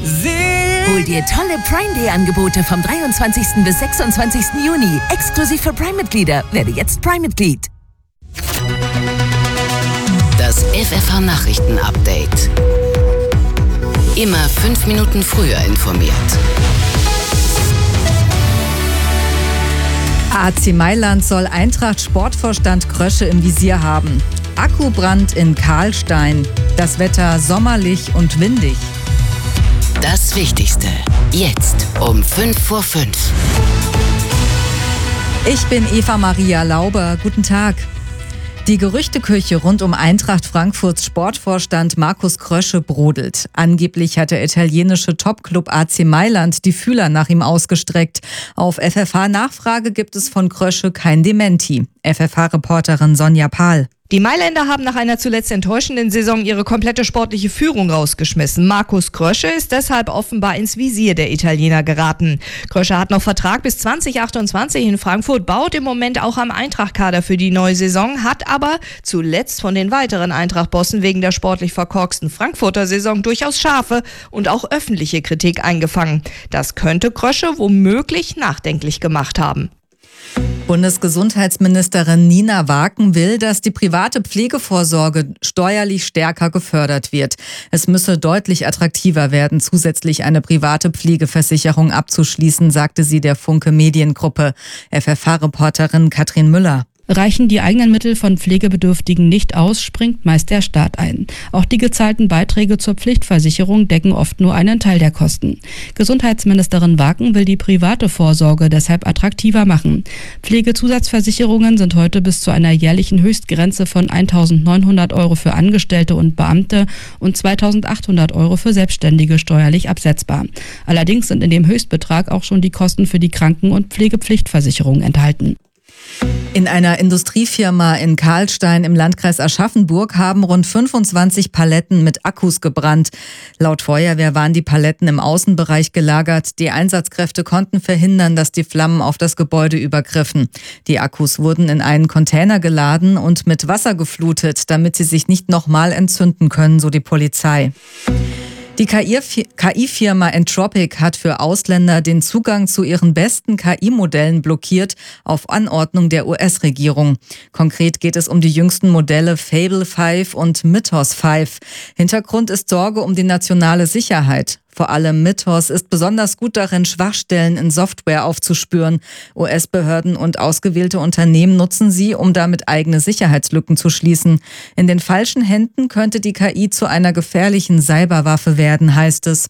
Hol dir tolle Prime Day Angebote vom 23. bis 26. Juni. Exklusiv für Prime-Mitglieder. Werde jetzt Prime-Mitglied. Das FFH Nachrichten Update. Immer 5 Minuten früher informiert. AC Mailand soll Eintracht-Sportvorstand Krösche im Visier haben. Akkubrand in Karlstein. Das Wetter sommerlich und windig. Das Wichtigste. Jetzt um 5 vor 5. Ich bin Eva Maria Lauber. Guten Tag. Die Gerüchteküche rund um Eintracht Frankfurts Sportvorstand Markus Krösche brodelt. Angeblich hat der italienische Topclub AC Mailand die Fühler nach ihm ausgestreckt. Auf FFH-Nachfrage gibt es von Krösche kein Dementi. FFH-Reporterin Sonja Pahl. Die Mailänder haben nach einer zuletzt enttäuschenden Saison ihre komplette sportliche Führung rausgeschmissen. Markus Krösche ist deshalb offenbar ins Visier der Italiener geraten. Krösche hat noch Vertrag bis 2028 in Frankfurt, baut im Moment auch am Eintracht-Kader für die neue Saison, hat aber zuletzt von den weiteren Eintracht-Bossen wegen der sportlich verkorksten Frankfurter Saison durchaus scharfe und auch öffentliche Kritik eingefangen. Das könnte Krösche womöglich nachdenklich gemacht haben. Bundesgesundheitsministerin Nina Waken will, dass die private Pflegevorsorge steuerlich stärker gefördert wird. Es müsse deutlich attraktiver werden, zusätzlich eine private Pflegeversicherung abzuschließen, sagte sie der Funke Mediengruppe. FFH-Reporterin Katrin Müller. Reichen die eigenen Mittel von Pflegebedürftigen nicht aus, springt meist der Staat ein. Auch die gezahlten Beiträge zur Pflichtversicherung decken oft nur einen Teil der Kosten. Gesundheitsministerin Waken will die private Vorsorge deshalb attraktiver machen. Pflegezusatzversicherungen sind heute bis zu einer jährlichen Höchstgrenze von 1.900 € für Angestellte und Beamte und 2.800 € für Selbstständige steuerlich absetzbar. Allerdings sind in dem Höchstbetrag auch schon die Kosten für die Kranken- und Pflegepflichtversicherung enthalten. In einer Industriefirma in Karlstein im Landkreis Aschaffenburg haben rund 25 Paletten mit Akkus gebrannt. Laut Feuerwehr waren die Paletten im Außenbereich gelagert. Die Einsatzkräfte konnten verhindern, dass die Flammen auf das Gebäude übergriffen. Die Akkus wurden in einen Container geladen und mit Wasser geflutet, damit sie sich nicht nochmal entzünden können, so die Polizei. Die KI-Firma Entropic hat für Ausländer den Zugang zu ihren besten KI-Modellen blockiert, auf Anordnung der US-Regierung. Konkret geht es um die jüngsten Modelle Fable 5 und Mythos 5. Hintergrund ist Sorge um die nationale Sicherheit. Vor allem Mythos ist besonders gut darin, Schwachstellen in Software aufzuspüren. US-Behörden und ausgewählte Unternehmen nutzen sie, um damit eigene Sicherheitslücken zu schließen. In den falschen Händen könnte die KI zu einer gefährlichen Cyberwaffe werden, heißt es.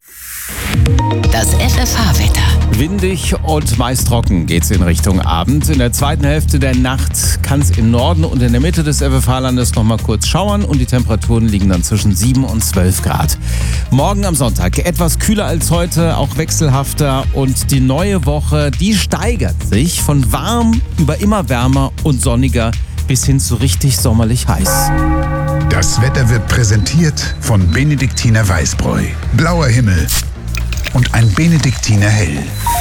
Das FFH-Wetter. Windig und meist trocken geht's in Richtung Abend. In der zweiten Hälfte der Nacht kann es im Norden und in der Mitte des FFH-Landes noch mal kurz schauern und die Temperaturen liegen dann zwischen 7 und 12 Grad. Morgen am Sonntag etwas kühler als heute, auch wechselhafter und die neue Woche, die steigert sich von warm über immer wärmer und sonniger bis hin zu richtig sommerlich heiß. Das Wetter wird präsentiert von Benediktiner Weißbräu. Blauer Himmel und ein Benediktiner Hell.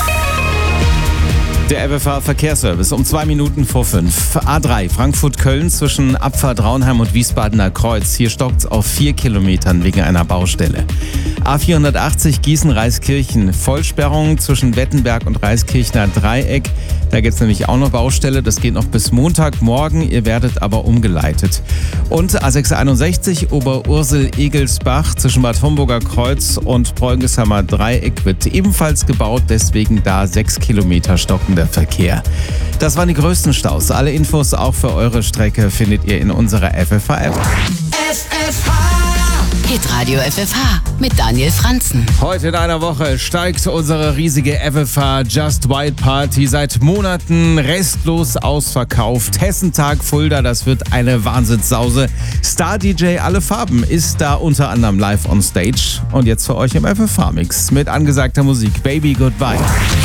Der FFH-Verkehrsservice um 2 Minuten vor 5. A3 Frankfurt-Köln zwischen Abfahrt Raunheim und Wiesbadener Kreuz. Hier stockt's auf 4 Kilometern wegen einer Baustelle. A480 Gießen-Reiskirchen. Vollsperrung zwischen Wettenberg und Reiskirchner Dreieck. Da gibt's nämlich auch noch Baustelle. Das geht noch bis Montagmorgen. Ihr werdet aber umgeleitet. Und A661 Oberursel-Egelsbach zwischen Bad Homburger Kreuz und Preugesheimer Dreieck wird ebenfalls gebaut. Deswegen da 6 Kilometer stockender Verkehr. Das waren die größten Staus. Alle Infos auch für eure Strecke findet ihr in unserer FFH-App. Hitradio FFH mit Daniel Franzen. Heute in einer Woche steigt unsere riesige FFH Just White Party. Seit Monaten restlos ausverkauft. Hessentag Fulda, das wird eine Wahnsinnssause. Star-DJ Alle Farben ist da unter anderem live on stage. Und jetzt für euch im FFH-Mix mit angesagter Musik Baby Goodbye.